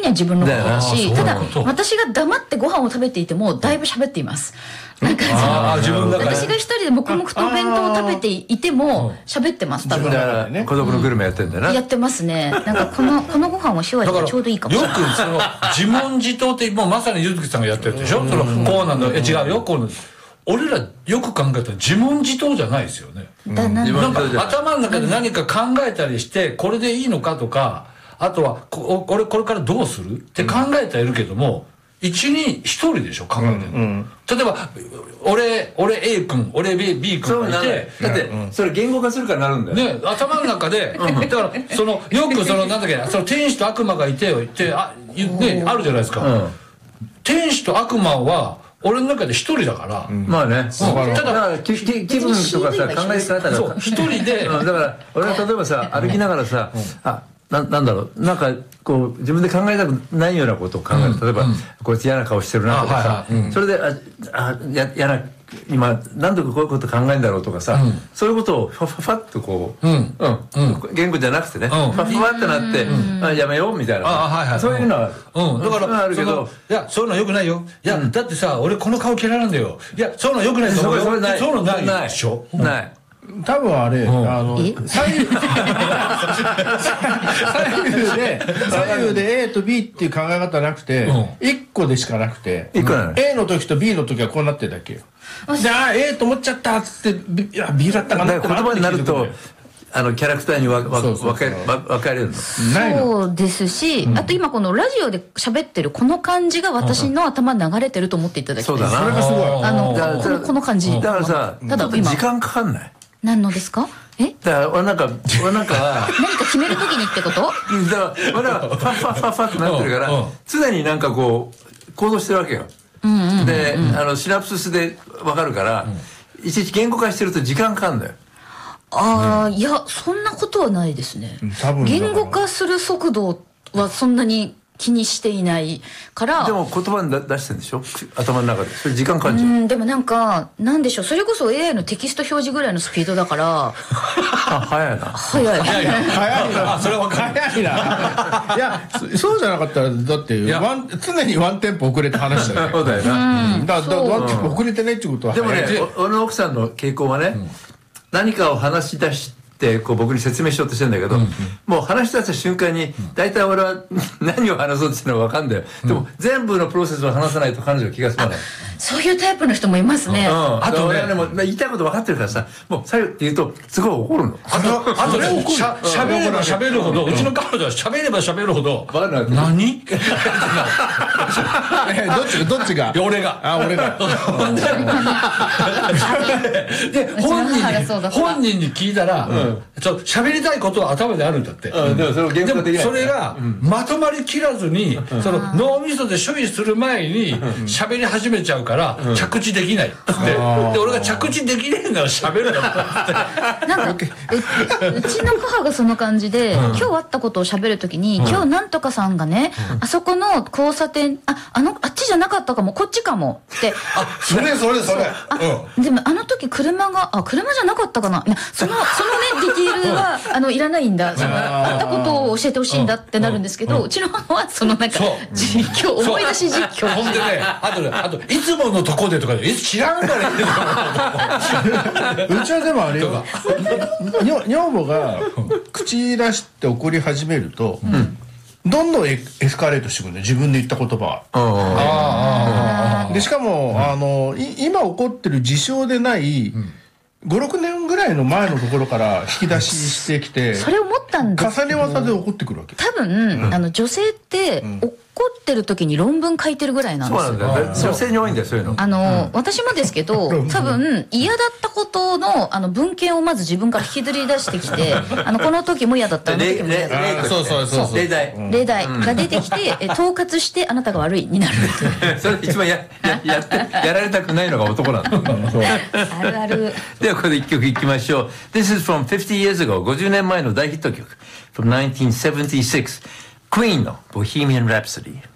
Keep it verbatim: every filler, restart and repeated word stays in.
は自分のことだし、ただそう私が黙ってご飯を食べていてもだいぶ喋っています。なんかそのあー自分だから私が一人で黙々とお弁当を食べていても喋ってます多分。 だから孤独のグルメやってんだよな、 やってますね。なんかこのこのご飯は塩味がちょうどいいかもしれない。 よくその自問自答ってもうまさにゆずきさんがやってるでしょ。そのこうなんだ、え違うよこうなんだ。俺らよく考えたら自問自答じゃないですよね。 だななんか頭の中で何か考えたりしてこれでいいのかとか、あとはこ俺これからどうするって考えてはいるけども、一人一人でしょ考えてるの、うんうん、例えば俺俺 A 君俺 B 君がいて、 だってそれ言語化するからなるんだよね、頭の中でだからそのよくそのなんだっけその天使と悪魔がいてってあ、ね、あるじゃないですか、うん、天使と悪魔は俺の中で一人だから、 うん、まあね、うん、ただ気分とかさ考え方がそう一人で、 うん、だから俺は例えばさ歩きながらさ、うん、あな, なんだろうなんかこう自分で考えたくないようなことを考える、うん、例えば、うん、こいつ嫌な顔してるなとかさ、はいはいうん、それでああややな今何とかこういうこと考えるんだろうとかさ、うん、そういうことをファファファッとこう、うんうん、言語じゃなくてね、うん、ファファファってなって、うん、あやめようみたいな、あ、はいはい、そういうのは、 うん、だからあるけど、いやそういうのはよくないよ、いや、うん、だってさ俺この顔嫌いなんだよ、いやそういうのはよくないと思うよ、そういうのないでしょ、 ない。 多分あれ、うん、あの左右左右で左右で A と B っていう考え方なくて、うん、いっこでしかなくて、うん、A の時と B の時はこうなってるだけよ。じゃあ A と思っちゃったっつって B, いや B だったかなって言葉になるとあのキャラクターにわわ分かれるのそうですし、うん、あと今このラジオで喋ってるこの感じが私の頭に流れてると思っていただきたい。 そうだな、 それがすごいあのこのこの感じだからさ、ただ今時間かかんない？ 何のですか？え？ だから俺なんか俺なんか何か決めるときにってこと？ だから俺はファッファッファッファッってなってるから常になんかこう行動してるわけよ。で、あのシナプスで分かるから、うん、いちいち言語化してると時間かかるんだよ。 ああ、いやそんなことはないですね。多分言語化する速度はそんなに気にしていないから。 でも言葉に出してるんでしょ、頭の中で。それ時間かかんじゃん。 うん、でもなんかなんでしょう、それこそ エーアイ のテキスト表示ぐらいのスピードだからあ早いな早い早いな、それは早いな。いやそうじゃなかったらだってワン常にワンテンポ遅れて話したよ。 そうだよな、 うん、 だからワンテンポ遅れてないってことはでもね、俺の奥さんの傾向はね、うん、何かを話し出してってこう僕に説明しようとしてるんだけど、うんうん、もう話し出した瞬間に大体俺は何を話そうとしてるのか分かんだよ、うん、でも全部のプロセスを話さないと彼女は気が済まない。 そういうタイプの人もいますね、 うん、あと俺はねもう言いたいこと分かってるからさ、もう最後って言うとすごい怒るの。 あとあとねしゃ喋れば喋るほど、うちの彼女は喋れば喋るほど何どっちがどっちが俺があ俺がで本人に本人に聞いたら、うん喋りたいことは頭であるんだって、うん、でもそれを言語化できない。でもそれがまとまりきらずに、うん、その脳みそで処理する前に喋り始めちゃうから着地できないって、うん、で俺が着地できねえなら喋るよってなんか う, うちの母がその感じで、うん、今日あったことを喋るときに、うん、今日なんとかさんがね、うん、あそこの交差点ああのあっちじゃなかったかもこっちかもってあそれそれそれあ、うん、でもあの時車があ車じゃなかったかな、そのそのねディティールはあのいらないんだ、そのあったことを教えてほしいんだってなるんですけど、うんうん、うちの母はそのなんか実況思い出し実況ほんでね、あとねあといつものとこでとかでいつ知らんから言ってうちはでもあれよ女房が口出して怒り始めると、うんどんどんエスカレートしてくるんだよ、自分で言った言葉は。でしかも、うん、あの今起こってる事象でない、うんごろくねんぐらいの前のところから引き出ししてきてそれ思ったんです重ね技で起こってくるわけ。 多分、うん、あの女性って怒ってる時に論文書いてるぐらいなんですよ。 そうなんだよ、女性に多いんだよそういうの。 あの、うん、私もですけど多分嫌だったことのあの文献をまず自分から引きずり出してきてあのこの時も嫌だったあの時も嫌だったそうそうそうそう例題例題が出てきて、うん、統括してあなたが悪いになるそれ一番 や, や, や, ってやられたくないのが男なんだあるある。 ではここで一曲いきましょう。 This is from fifty years ago ごじゅうねんまえの大ヒット曲 from nineteen seventy-six Queen の Bohemian Rhapsody。